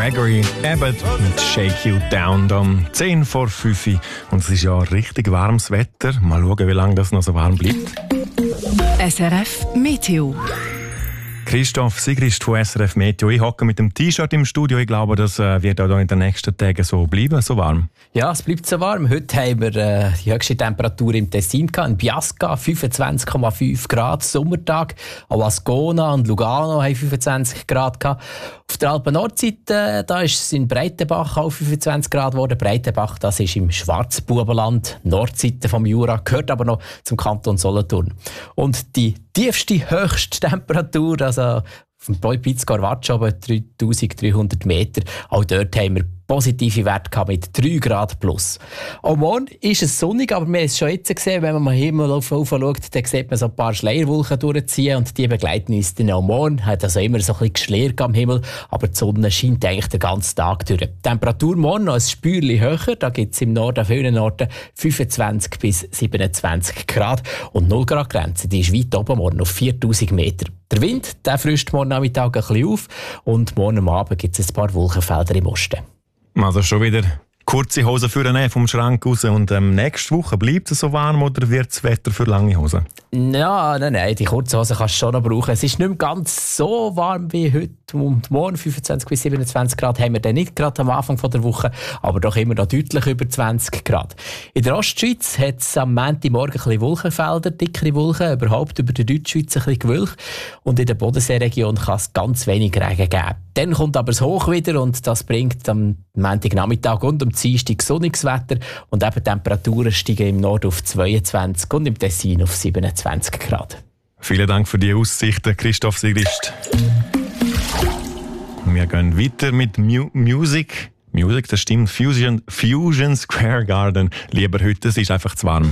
Gregory Abbott mit Shake You Down um 10 vor 5 Uhr. Und es ist ja richtig warmes Wetter. Mal schauen, wie lange das noch so warm bleibt. SRF Meteo. Christoph Sigrist von SRF Meteo. Ich hocke mit dem T-Shirt im Studio. Ich glaube, das wird auch in den nächsten Tagen so bleiben, so warm. Ja, es bleibt so warm. Heute haben wir die höchste Temperatur im Tessin gehabt, in Biasca 25,5 Grad, Sommertag. Auch Ascona und Lugano haben 25 Grad gehabt. Auf der Alpen-Nordseite, da ist es in Breitenbach auch 25 Grad geworden. Breitenbach, das ist im Schwarzbubenland, Nordseite vom Jura, gehört aber noch zum Kanton Solothurn. Und die tiefste, höchste Temperatur, also vom Piz Carvaccio oben 3300 Meter, auch dort haben wir positive Werte gehabt mit 3 Grad plus. Auch morgen ist es sonnig, aber wir haben es schon jetzt gesehen, wenn man mal Himmel auf schaut, dann sieht man so ein paar Schleierwolken durchziehen und die begleiten uns dann auch morgen. Hat also immer so ein bisschen Geschlirr am Himmel, aber die Sonne scheint eigentlich den ganzen Tag durch. Die Temperatur morgen noch ein Spürchen höher, da gibt es im Norden, an vielen Orten 25 bis 27 Grad und 0 Grad Grenze, die ist weit oben morgen auf 4000 Meter. Der Wind, der frischt morgen Nachmittag ein bisschen auf und morgen am Abend gibt es ein paar Wolkenfelder im Osten. Also schon wieder kurze Hosen für den vom Schrank raus. Und nächste Woche bleibt es so warm oder wird das Wetter für lange Hosen? Ja, nein, die kurze Hose kannst du schon noch brauchen. Es ist nicht mehr ganz so warm wie heute und morgen. 25 bis 27 Grad haben wir dann nicht gerade am Anfang der Woche, aber doch immer noch deutlich über 20 Grad. In der Ostschweiz hat es am Montagmorgen ein bisschen Wolkenfelder, dickere Wolken, überhaupt über der Deutschschweiz ein bisschen Gewölk. Und in der Bodenseeregion kann es ganz wenig Regen geben. Dann kommt aber das Hoch wieder und das bringt am Montagnachmittag und am Dienstag sonniges Wetter und eben Temperaturen steigen im Norden auf 22 und im Tessin auf 27 Grad. Vielen Dank für die Aussichten, Christoph Sigrist. Wir gehen weiter mit Musik. Musik, das stimmt. Fusion Square Garden. Lieber heute, es ist einfach zu warm.